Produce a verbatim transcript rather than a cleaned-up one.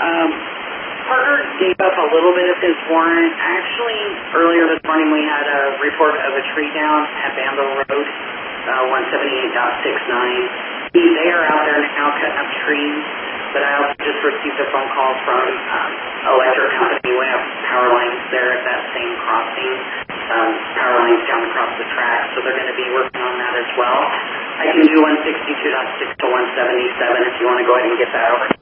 Um, Partner gave up a little bit of his warrant. Actually, earlier this morning we had a report of a tree down at Bambo Road, uh, one seventy-eight point six nine. They are out there now cutting up trees, but I also just received a phone call from um, electric company. We have power lines there at that same crossing, um, power lines down across the track, so they're going to be working on that as well. I can do one sixty-two point six to one seventy-seven if you want to go ahead and get that over